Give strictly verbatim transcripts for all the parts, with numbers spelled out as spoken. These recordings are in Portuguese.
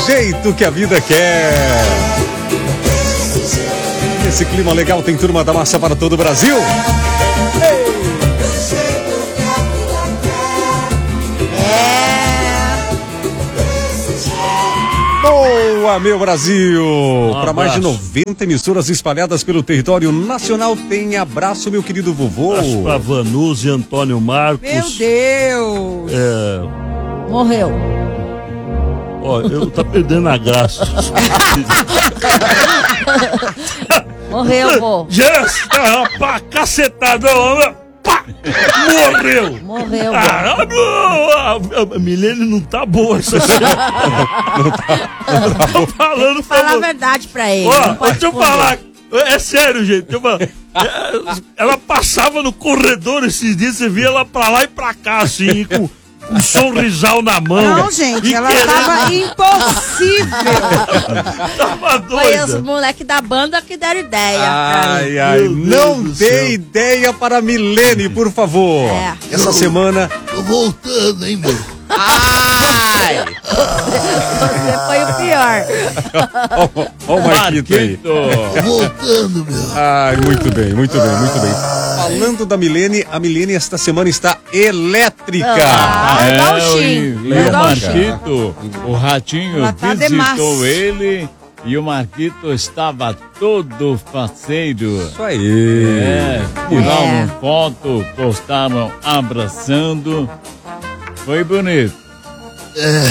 jeito que a vida quer. Esse clima legal tem Turma da Massa para todo o Brasil. Ei. Boa, meu Brasil! Um para mais de noventa emissoras espalhadas pelo território nacional, tem abraço, meu querido vovô. Abraço pra Vanusa e Antônio Marcos. Meu Deus! É... Morreu. Ó, eu tá perdendo a graça. Morreu, vô. Jéssica, rapaz, cacetadão, pá, morreu. Morreu, ah, a, a, a Milene não tá boa essa semana. Não tá, não tá tô falando. Fala a verdade pra ele. Ó, deixa eu falar. É sério, gente. Deixa eu falar. Ela passava no corredor esses dias, você via ela pra lá e pra cá, assim, com um sorrisal na mão. Não, gente, ela querendo... tava impossível. Tava doida. Foi os moleques da banda que deram ideia. Ai, ai, não dê ideia para a Milene, por favor. É. Essa semana... Tô voltando, hein, meu? Ai! Você foi o pior. Ó o Marquito aí. Tô voltando, meu. Ai, muito bem, muito bem, muito bem. Falando da Milene, a Milene esta semana está elétrica. Ah, é, igual o Xim. E o Marquito, o Ratinho tá visitou ele e o Marquito estava todo faceiro. Isso aí. É, tiraram É. foto, postaram abraçando. Foi bonito. É,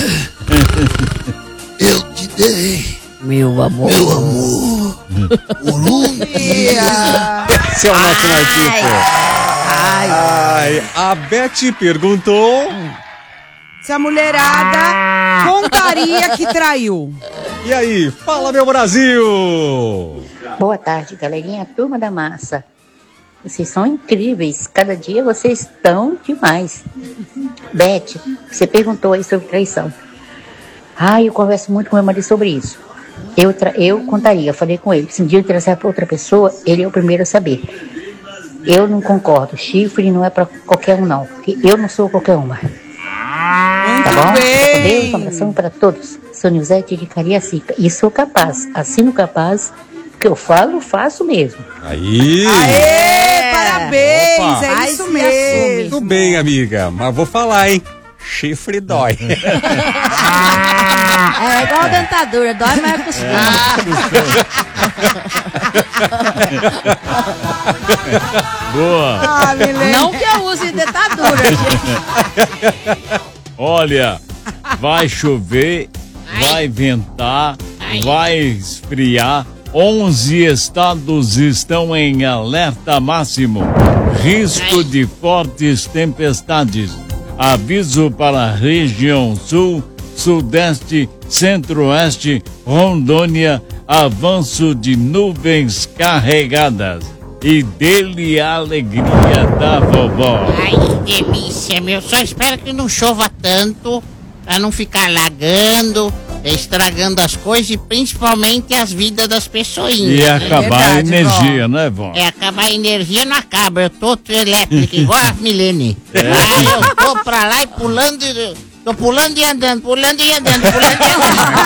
eu te dei, Meu amor. meu amor, por um dia. Esse é o nosso Marquito. Ai. Ai, a Beth perguntou. Se a mulherada contaria que traiu. E aí, fala, meu Brasil! Boa tarde, galerinha, Turma da Massa. Vocês são incríveis, cada dia vocês estão demais. Beth, você perguntou aí sobre traição. Ah, eu converso muito com meu marido sobre isso. Eu, tra- eu contaria, eu falei com ele, se um dia eu interessar para outra pessoa, ele é o primeiro a saber. Eu não concordo, chifre não é para qualquer um não, porque eu não sou qualquer uma. Muito Tá bom? bem. Deus, um abração para todos. Sou Nilzete de Cariacica e sou capaz, assino capaz, que eu falo, faço mesmo. Aí! Aê, parabéns, Opa. é Ai, isso se mesmo. Tudo bem, amiga, mas vou falar, hein? Chifre dói. É igual a dentadura, dói, mas é costuma. Boa. Ah, Milene. Não que eu use dentadura, gente. Olha, vai chover, vai ventar, vai esfriar. onze estados estão em alerta máximo. Risco de fortes tempestades. Aviso para a região sul, sudeste, centro-oeste, Rondônia, avanço de nuvens carregadas. E dele a alegria da vovó. Ai, que delícia, meu. Só espero que não chova tanto, pra não ficar lagando, estragando as coisas e principalmente as vidas das pessoinhas. E né? acabar a verdade, energia, né, vó? É, acabar a energia não acaba. Eu tô elétrica, igual a Milene. Aí eu tô pra lá e pulando e... Tô pulando e andando, pulando e andando, pulando e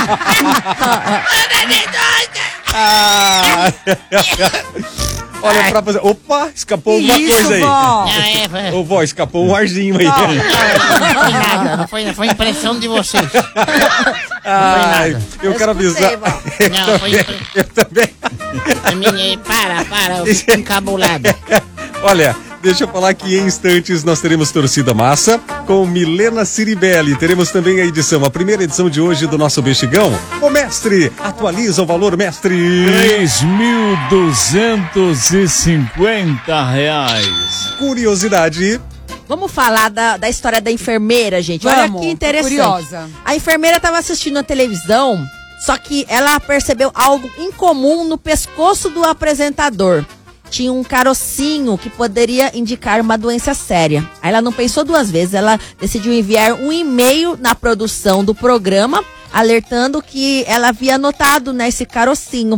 andando. Ah. Olha, pra fazer. Opa, escapou Que uma isso, coisa aí. vó? Não, é, foi, Ô, vó, escapou um arzinho aí. não foi nada, não foi, foi impressão de vocês. Ai, eu, Eu quero escutei, avisar. vó. Eu Não, foi- também. foi- Eu também. A minha, para, para, eu fico encabulado. Olha, deixa eu falar que em instantes nós teremos Torcida Massa com Milena Ciribelli. Teremos também a edição, a primeira edição de hoje do nosso Bexigão. Ô mestre, atualiza o valor, mestre. três mil duzentos e cinquenta reais. Curiosidade. Vamos falar da, da história da enfermeira, gente. Olha Vamos, que tô interessante. curiosa. A enfermeira estava assistindo a televisão, só que ela percebeu algo incomum no pescoço do apresentador. Tinha um carocinho que poderia indicar uma doença séria. Aí ela não pensou duas vezes, ela decidiu enviar um e-mail na produção do programa, alertando que ela havia notado nesse carocinho.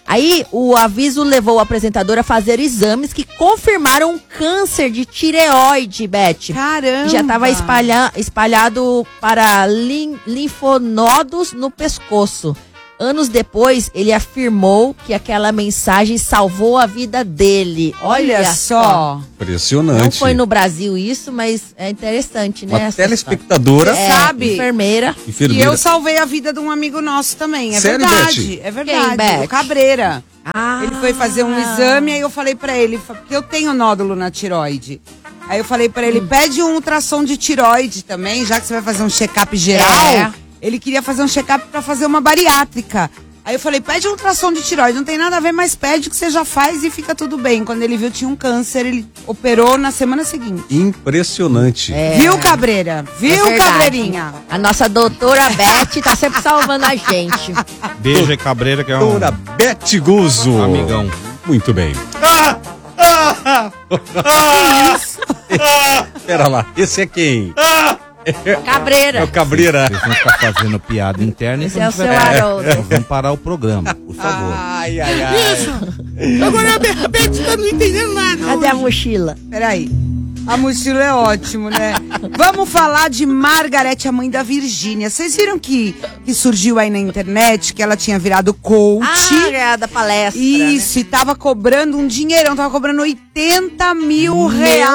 Aí o aviso levou o apresentador a fazer exames que confirmaram um câncer de tireoide, Beth. Caramba! Que já estava espalha, espalhado para lim, linfonodos no pescoço. Anos depois, ele afirmou que aquela mensagem salvou a vida dele. Olha, Olha só. Impressionante. Não foi no Brasil isso, mas é interessante, né? Uma essa telespectadora. Você É, sabe? enfermeira. E Enfermeira. eu salvei a vida de um amigo nosso também. É Sério, verdade. Beth? É verdade. Quem, Beth? O Cabreira. Ah. Ele foi fazer um exame, aí eu falei pra ele, porque eu tenho nódulo na tiroide. Aí eu falei pra ele, pede um ultrassom de tiroide também, já que você vai fazer um check-up geral. É. Ele queria fazer um check-up pra fazer uma bariátrica. Aí eu falei, pede um ultrassom de tiroide, não tem nada a ver, mas pede que você já faz e fica tudo bem. Quando ele viu, tinha um câncer, ele operou na semana seguinte. Impressionante. É. Viu, Cabreira? Viu, É verdade. Cabreirinha? A nossa doutora Beth tá sempre salvando a gente. Beijo aí, Cabreira, que é um Doutora Beth Guzzo. amigão. Muito bem. Pera lá, esse é quem? É Cabreira. o Cabreira. Vocês vão ficar fazendo piada interna e Esse é o quando seu tiver- Haroldo. Nós vamos parar o programa, por favor. Ai, ai, ai. Agora a Be- Beth tá não entendendo nada. Cadê a mochila? Peraí. A mochila é ótimo, né? Vamos falar de Margarete, a mãe da Virgínia. Vocês viram que, que surgiu aí na internet que ela tinha virado coach? Ah, é a da palestra. Isso, e tava cobrando um dinheirão, tava cobrando oitenta mil Meu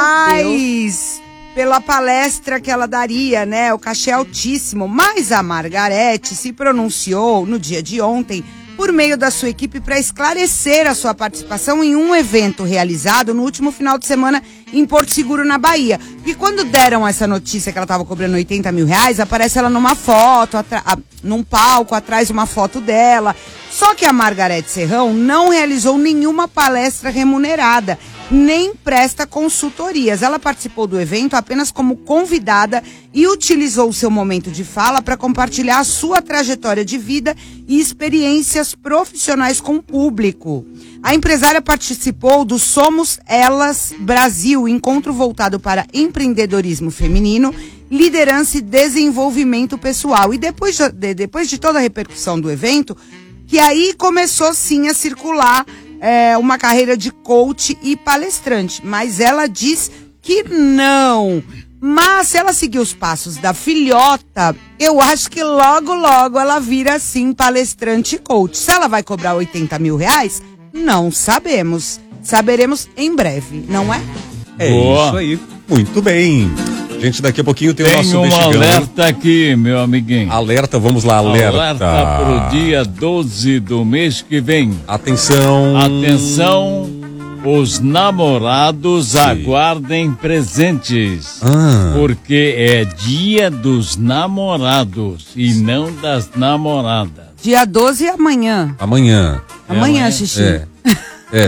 reais pela palestra que ela daria, né? O cachê é altíssimo. Mas a Margarete se pronunciou no dia de ontem por meio da sua equipe para esclarecer a sua participação em um evento realizado no último final de semana em Porto Seguro, na Bahia. E quando deram essa notícia que ela estava cobrando oitenta mil reais, aparece ela numa foto, atra- a- num palco, atrás de uma foto dela. Só que a Margarete Serrão não realizou nenhuma palestra remunerada, nem presta consultorias. Ela participou do evento apenas como convidada e utilizou o seu momento de fala para compartilhar a sua trajetória de vida e experiências profissionais com o público. A empresária participou do Somos Elas Brasil, encontro voltado para empreendedorismo feminino, liderança e desenvolvimento pessoal. E depois de, depois de toda a repercussão do evento, que aí começou sim a circular é, uma carreira de coach e palestrante. Mas ela diz que não. Mas se ela seguir os passos da filhota, eu acho que logo, logo ela vira sim palestrante e coach. Se ela vai cobrar oitenta mil reais, não sabemos. Saberemos em breve, não é? É Boa. isso aí. Muito bem. Gente, daqui a pouquinho tem, o Tem nosso um Mexicano. alerta aqui, meu amiguinho. Alerta, vamos lá, alerta. Alerta pro dia doze do mês que vem. Atenção. Atenção, os namorados aguardem presentes. Ah. Porque é dia dos namorados e não das namoradas. Dia doze é amanhã. Amanhã. Amanhã, amanhã? Xixi. É. É.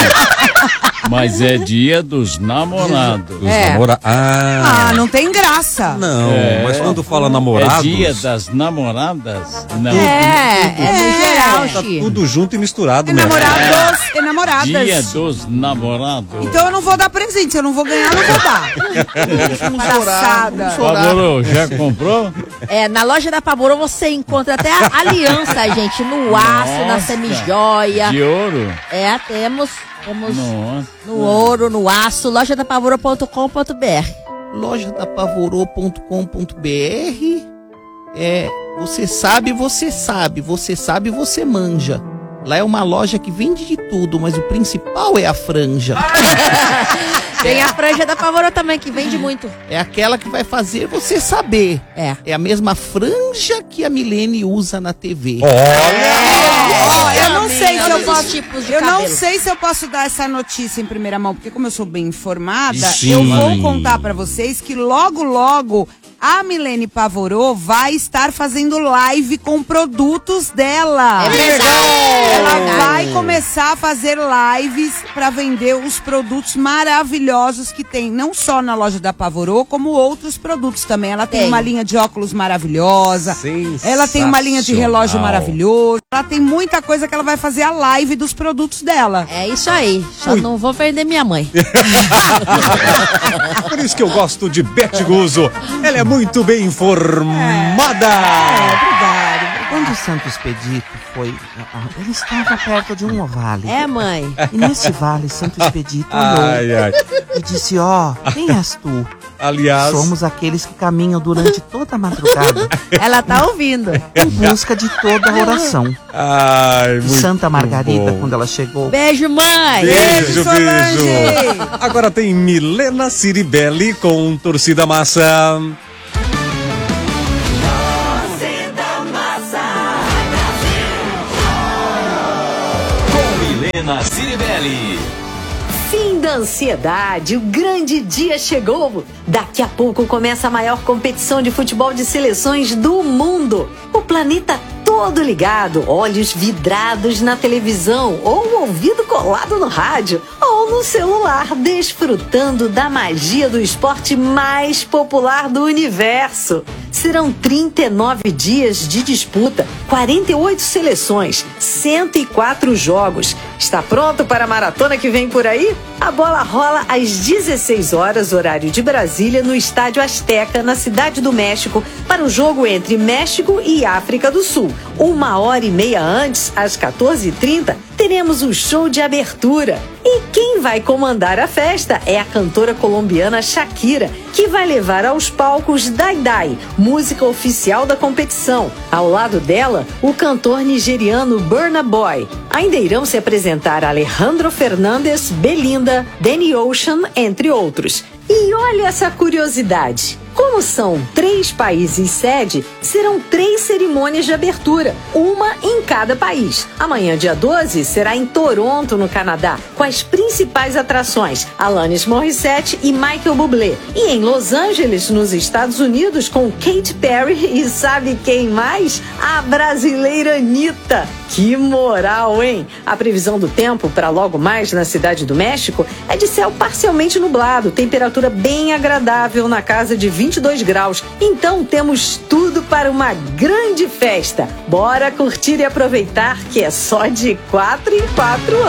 Então, mas é dia dos namorados. Dos É. namora... Ah, Ah, não tem graça. não. É. Mas quando fala É namorados... dia das namoradas? Não. É, é no geral, Tá Chi. tudo junto e misturado, É né? namorados e namoradas. Dia dos namorados. Então eu não vou dar presente. Se eu não vou ganhar, eu não vou dar. Palhaçada. Favorou, já comprou? É, na loja da Pavorô você encontra até a aliança, gente, no aço, na Nossa. semijoia. De ouro? É, temos, temos Nossa. no ouro, no aço, loja da pavorô ponto com ponto br. loja da pavorô ponto com ponto br. É, você sabe, você sabe, você sabe, você manja. Lá é uma loja que vende de tudo, mas o principal é a franja. Tem a franja da Pavorô também, que vende muito. É aquela que vai fazer você saber. É. É a mesma franja que a Milene usa na T V. Ó, eu não sei se eu Todos os posso. tipos de Eu não cabelo. sei se eu posso dar essa notícia em primeira mão, porque como eu sou bem informada, Sim. eu vou contar pra vocês que logo, logo a Milene Pavorô vai estar fazendo live com produtos dela. É verdade. Ela É verdade. vai começar a fazer lives pra vender os produtos maravilhosos que tem, não só na loja da Pavorô, como outros produtos também. Ela tem, Tem. uma linha de óculos maravilhosa. Sensacional. Ela tem uma linha de relógio maravilhoso. Ela tem muita coisa que ela vai fazer a live dos produtos dela. É isso aí. Só não vou perder minha mãe. Por isso que eu gosto de Beth Guzzo. Ela é muito bem informada. É, obrigada. Quando Santo Expedito foi... Ele estava perto de um vale. É, mãe. E nesse vale, Santo Expedito olhou Ai, ai. e disse, ó, quem és tu? Aliás, Somos aqueles que caminham durante toda a madrugada Ela tá ouvindo. em busca de toda a oração. ai, E muito Santa Margarida, bom. quando ela chegou... Beijo, mãe. Beijo, Solange. beijo. Agora tem Milena Ciribelli com Torcida Massa. Milena Ciribelli. Fim da ansiedade, o grande dia chegou. Daqui a pouco começa a maior competição de futebol de seleções do mundo. O planeta todo ligado, olhos vidrados na televisão ou o ouvido colado no rádio ou no celular, desfrutando da magia do esporte mais popular do universo. Serão trinta e nove dias de disputa, quarenta e oito seleções, cento e quatro jogos. Está pronto para a maratona que vem por aí? A bola rola às dezesseis horas, horário de Brasília, no Estádio Azteca, na Cidade do México, para o jogo entre México e África do Sul. Uma hora e meia antes, às quatorze e trinta, teremos o show de abertura. E quem vai comandar a festa é a cantora colombiana Shakira, que vai levar aos palcos Dai Dai, música oficial da competição. Ao lado dela, o cantor nigeriano Burna Boy. Ainda irão se apresentar Alejandro Fernandes, Belinda, Danny Ocean, entre outros. E olha essa curiosidade. Como são três países sede, serão três cerimônias de abertura, uma em cada país. Amanhã, dia doze, será em Toronto, no Canadá, com as principais atrações, Alanis Morissette e Michael Bublé. E em Los Angeles, nos Estados Unidos, com Katy Perry e sabe quem mais? A brasileira Anitta. Que moral, hein? A previsão do tempo para logo mais na Cidade do México é de céu parcialmente nublado, temperatura bem agradável na casa de vinte e dois graus. Então temos tudo para uma grande festa. Bora curtir e aproveitar que é só de quatro em quatro anos.